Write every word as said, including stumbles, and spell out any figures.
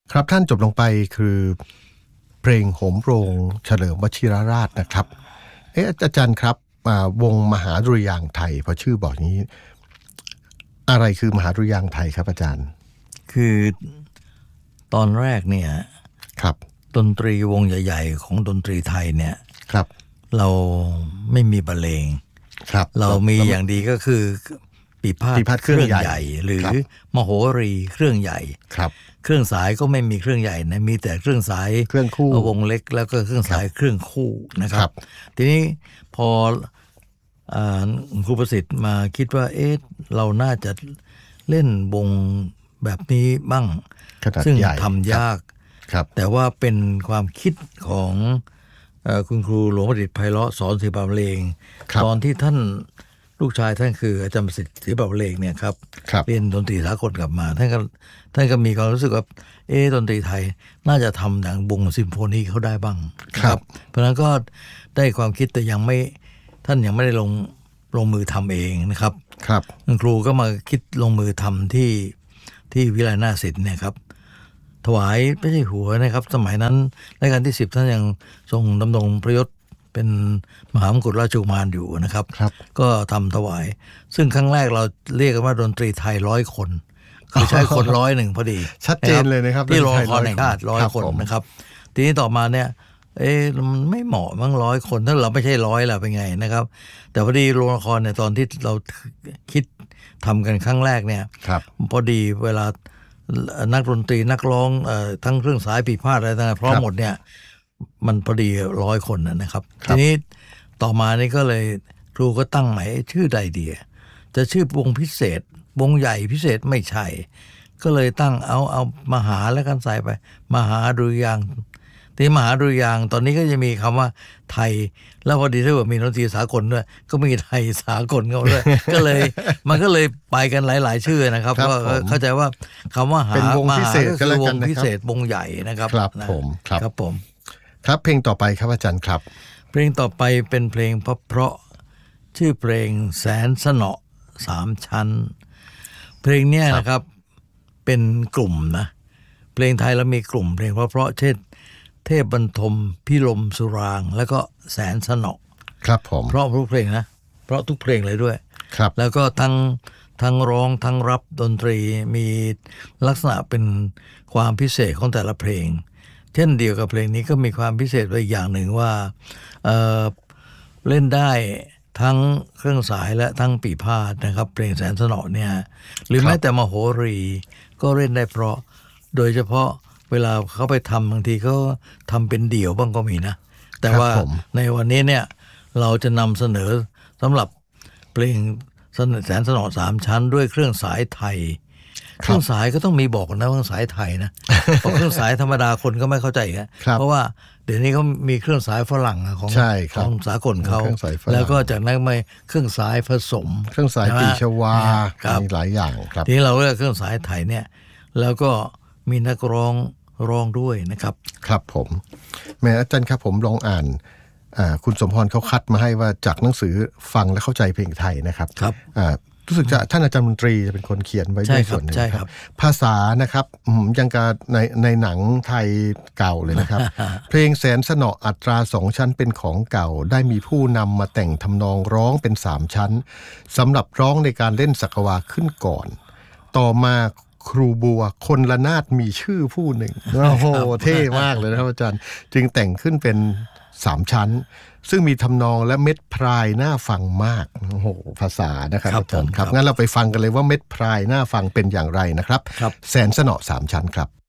ครับท่านจบลงไปคือเพลงโหมโรงเฉลิมวชิรราชนะครับเอ๊ะอาจารย์ครับวงมหาดุริยางค์ไทยพอชื่อบอกนี้อะไรคือมหาดุริยางค์ไทยครับอาจารย์คือตอนแรกเนี่ยครับดนตรีวงใหญ่ๆของดนตรีไทยเนี่ยครับเราไม่มีบรรเลงครับเรามีอย่างดีก็คือปีพาทย์เครื่องใหญ่หรือมโหรีเครื่องใหญ่ครับเครื่องสายก็ไม่มีเครื่องใหญ่นะมีแต่เครื่องสายเครื่องคู่วงเล็กแล้วก็เครื่องสายเครื่องคู่นะครับทีนี้พอครูประสิทธิ์มาคิดว่าเอ๊ะเราน่าจะเล่นวงแบบนี้บ้างซึ่งทำยากแต่ว่าเป็นความคิดของคุณครูหลวงประดิษฐ์ไพเราะสอนศิลปะบรรเลงตอนที่ท่านลูกชายท่านคืออาจารย์ประสิทธิ์ศิลปะบรรเลงเนี่ยครับเรียนดนตรีสากลกลับมาท่านก็ท่านก็มีความรู้สึกว่าเอ๊ะดนตรีไทยน่าจะทำอย่างวงซิมโฟนีเขาได้บ้างครับเพราะฉะนั้นก็ได้ความคิดแต่ยังไม่ท่านยังไม่ได้ลงลงมือทำเองนะครับครับคุณครูก็มาคิดลงมือทำที่ที่วิไลนาศิลป์เนี่ยครับถวายพระเจ้าอยู่หัวนะครับสมัยนั้นรัชกาลที่สิบท่านยังทรงดำรงพระยศเป็นมหามกุฎราชกุมารอยู่นะครับก็ทำถวายซึ่งครั้งแรกเราเรียกกันว่าดนตรีไทยร้อยคนคือใช้คนร้อยหนึ่งพอดีชัดเจนเลยนะครับที่โรงละครแห่งชาติร้อยคนนะครับทีนี้ต่อมาเนี่ยเอ๊ะมันไม่เหมาะมั้งร้อยคนถ้าเราไม่ใช่ร้อยล่ะเป็นไงนะครับแต่พอดีโรงละครเนี่ยตอนที่เราคิดทำกันครั้งแรกเนี่ยพอดีเวลานักดนตรีนักร้องทั้งเครื่องสายปีพาทย์อะไรต่างๆพร้อมหมดเนี่ยมันพอดีร้อยคนนะครับทีนี้ต่อมานี่ก็เลยครูก็ตั้งใหม่ชื่อใดดีจะชื่อวงพิเศษวงใหญ่พิเศษไม่ใช่ก็เลยตั้งเอาเอามหาแล้วกันใส่ไปมหาดุริยางค์ที่มหาดุริยางค์ตอนนี้ก็จะมีคำว่าไทยแล้วพอดีถ้าว่ามีดนตรีสากลด้วยก็มีไทยสากลเข้าด้วย ก็เลยมันก็เลยไปกันหลายๆชื่อนะครับก็เข้าใจว่าคำว่าหามหาก็คือวงพิเศษวงใหญ่นะครับครับผมครับผมครับเพลงต่อไปครับอาจารย์ครับเพลงต่อไปเป็นเพลงเพราะๆชื่อเพลงแสนสนอสามชั้นเพลงเนี้ยนะครับเป็นกลุ่มนะเพลงไทยเรามีกลุ่มเพลงเพราะๆเช่นเทพบรรทมพิรมสุรางแล้วก็แสนสนอครับผมเพราะทุกเพลงนะเพราะทุกเพลงเลยด้วยครับแล้วก็ทั้งทั้งร้องทั้งรับดนตรีมีลักษณะเป็นความพิเศษของแต่ละเพลงเช่นเดียวกับเพลงนี้ก็มีความพิเศษไปอย่างหนึ่งว่า เอ่อ เล่นได้ทั้งเครื่องสายและทั้งปีพาทย์นะครับเพลงแสนสนอเนี่ยหรือแม้แต่มโหรีก็เล่นได้เพราะโดยเฉพาะเวลาเขาไปทำบางทีเขาทำเป็นเดี่ยวบ้างก็มีนะแต่ว่าในวันนี้เนี่ยเราจะนำเสนอสำหรับเพลงแสนสนอสามชั้นด้วยเครื่องสายไทยเครื่องสายก็ต้องมีบอกนะเครื่องสายไทยนะเพราะเครื่องสายธรรมดาคนก็ไม่เข้าใจนะเพราะว่าเดี๋ยวนี้เขามีเครื่องสายฝรั่งของของสากลเขาแล้วก็จากนั้นไม่เครื่องสายผสมเครื่องสายปีชวามีหลายอย่างครับทีนี้เราเลือกเครื่องสายไทยเนี่ยแล้วก็มีนักร้องร้องด้วยนะครับครับผมแม่อาจารย์ครับผมลองอ่านคุณสมพรเขาคัดมาให้ว่าจากหนังสือฟังและเข้าใจเพลงไทยนะครับครับรู้สึกจะท่านอาจารย์มนตรีจะเป็นคนเขียนไว้ด้วยส่วนหนึ่งครับภาษานะครับยังกับในในหนังไทยเก่าเลยนะครับ เพลงแสนสนออัตราสองชั้นเป็นของเก่าได้มีผู้นำมาแต่งทำนองร้องเป็นสามชั้นสำหรับร้องในการเล่นสักวาขึ้นก่อนต่อมาครูบัวคนละนาดมีชื่อผู้หนึ่งโอ้โหเท่มากเลยนะครับอาจารย์จึงแต่งขึ้นเป็นสามชั้นซึ่งมีทำนองและเม็ดพรายน่าฟังมากโอ้โหภาษานะครับอาจารย์ครับงั้นเราไปฟังกันเลยว่าเม็ดพรายน่าฟังเป็นอย่างไรนะครับแสนสนอสามชั้นครับ